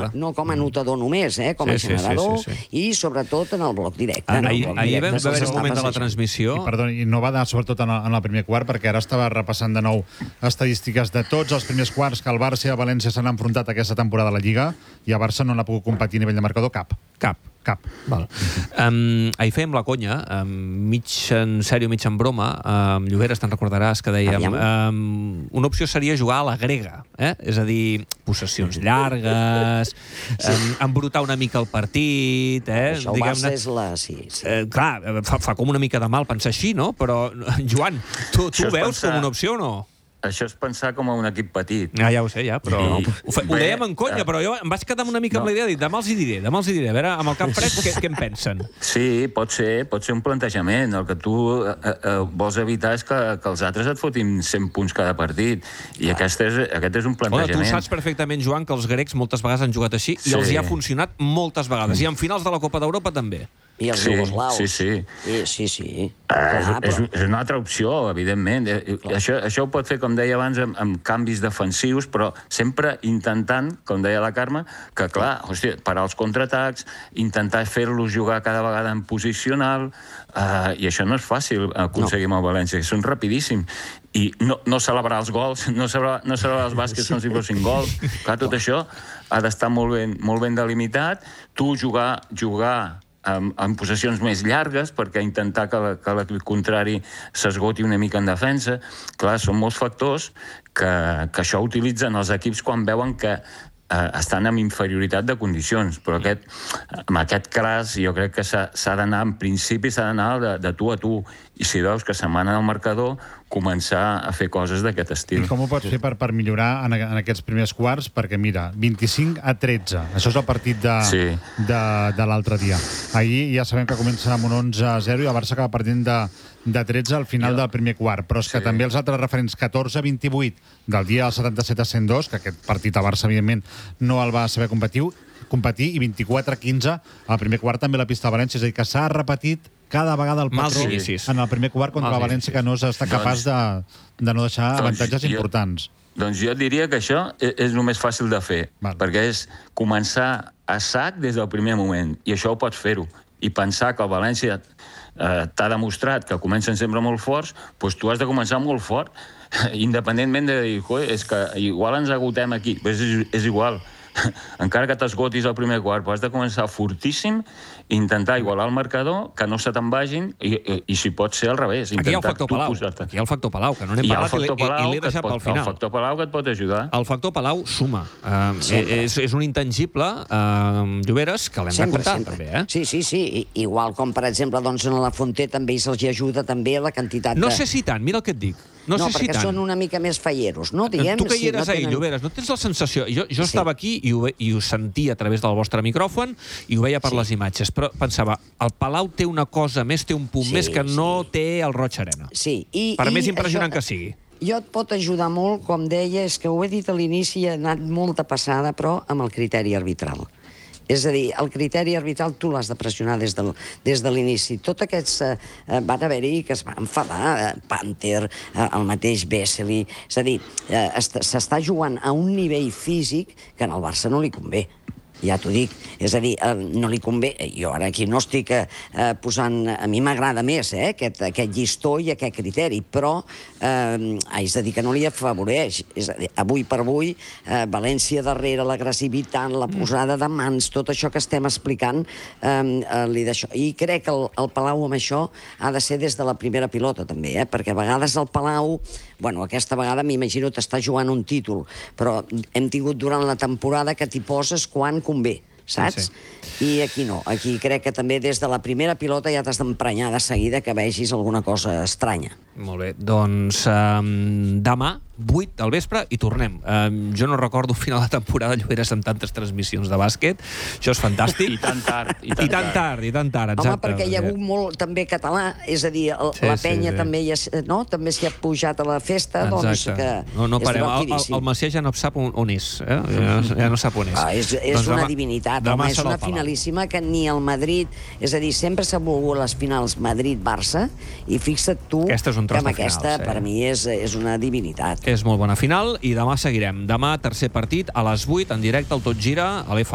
no com a notador només, com a generador, i sobretot en el bloc directe. Ahir vam haver un moment de la transmissió... I no va anar sobretot en el primer quart, perquè ara estava repassant de nou estadístiques de tots els primers quarts que el Barça i el València s'han enfrontat aquesta temporada a la Lliga, i el Barça no n'ha pogut competir a nivell de marcador cap. Ahir fèiem la conya, mig en sèrio, mig en broma, Lloberes, te'n recordaràs que dèiem una opció seria jugar a la grega, és a dir, possessions llargues, embrutar una mica el partit... Això el Barça és la... Clar, fa com una mica de mal pensar així, no? Però, Joan, tu veus com una opció o no? Això és pensar com a un equip petit. Ja ho sé, però... Ho dèiem en conya, però jo em vaig quedar una mica amb la idea de dir, demà els hi diré. A veure, amb el cap fred, què en pensen? Sí, pot ser un plantejament. El que tu vols evitar és que els altres et fotin 100 punts cada partit. I aquest és un plantejament. Tu saps perfectament, Joan, que els grecs moltes vegades han jugat així i els hi ha funcionat moltes vegades. I en finals de la Copa d'Europa també. I els iugoslaus. Sí. Sí. És una altra opció, evidentment. Això ho pot fer, com deia abans, amb canvis defensius, però sempre intentant, com deia la Carme, que, clar, parar els contraatacs, intentar fer-los jugar cada vegada en posicional, i això no és fàcil aconseguir amb el València, que són rapidíssims. I no celebrar els gols, no celebrar els bàsquets com si fossin gols. Clar, tot això ha d'estar molt ben delimitat. Tu jugar en possessions més llargues, perquè intentar que l'equip contrari s'esgoti una mica en defensa. Clar, són molts factors que això utilitzen els equips quan veuen que estan en inferioritat de condicions, però en aquest cas jo crec que s'ha d'anar, en principi s'ha d'anar de tu a tu, i si veus que se'n van al marcador, començar a fer coses d'aquest estil. I com ho pots fer per millorar en aquests primers quarts? Perquè mira, 25-13, això és el partit de l'altre dia. Ahir ja sabem que comença amb un 11-0 i el Barça acaba perdent de 13 al final del primer quart, però és que també els altres referents 14-28 del dia del 77-102, que aquest partit el Barça evidentment no el va saber competir, i 24-15 al primer quart també la pista de València, és a dir, que s'ha repetit cada vegada el patró en el primer quart contra la València, que no està capaç de no deixar avantatges importants. Doncs jo diria que això és el més fàcil de fer, perquè és començar a sac des del primer moment, i això ho pots fer-ho, i pensar que el València t'ha demostrat que comencen sempre molt forts, doncs tu has de començar molt fort, independentment de dir, és que igual ens agotem aquí, és igual. Encara que t'esgotis al primer quart, però has de començar fortíssim, intentar igualar el marcador, que no se te'n vagin, i si pot ser al revés. Aquí hi ha el factor Palau. Aquí hi ha el factor Palau, que no n'hem parlat i l'he deixat pel final. El factor Palau que et pot ajudar. El factor Palau suma. És un intangible, Lloberes, que l'hem de comptar, també. Sí. Igual com, per exemple, en la Fonté també se'ls ajuda també la quantitat de... No sé si tant, mira el que et dic. No, perquè són una mica més falleros, no? Tu que hi eres ahir, Lloberes, no tens la sensació... Jo estava aquí i ho sentia a través del vostre micròfon i ho veia per les imatges, però pensava, el Palau té una cosa més, té un punt més que no té el Roig Arena. Per més impressionant que sigui. Jo et pot ajudar molt, com deia, és que ho he dit a l'inici i ha anat molta passada, però amb el criteri arbitral. És a dir, el criteri arbitral tu l'has de pressionar des de l'inici. Tots aquests van haver-hi que es van enfadar, Panther, el mateix Vesely. És a dir, s'està jugant a un nivell físic que al Barça no li convé. Ja t'ho dic. És a dir, no li convé... Jo ara aquí no estic posant... A mi m'agrada més aquest llistó i aquest criteri, però haig de dir que no li afavoreix. És a dir, avui per avui, València darrere, l'agressivitat, la posada de mans, tot això que estem explicant, i crec que el Palau amb això ha de ser des de la primera pilota, també, perquè a vegades el Palau... Bueno, aquesta vegada m'imagino t'està jugant un títol, però hem tingut durant la temporada que t'hi poses quan convé, saps? I aquí no. Aquí crec que també des de la primera pilota ja t'has d'emprenyar de seguida que vegis alguna cosa estranya. Molt bé, doncs demà, 8 del vespre, i tornem. Jo no recordo final de temporada Lloberes amb tantes transmissions de bàsquet. Això és fantàstic. I tan tard. I tan tard, exacte. Home, perquè hi ha hagut molt també català, és a dir, la penya també s'hi ha pujat a la festa, doncs que no parem. El Macià ja no sap on és. Ja no sap on és. És una divinitat, home, és una finalíssima que ni el Madrid... És a dir, sempre s'ha volgut les finals Madrid-Barça, i fixa't tu que amb aquesta, per mi, és una divinitat. És molt bona final i demà seguirem. Demà, tercer partit, a les 8, en directe, al Tot Gira, a l'FM.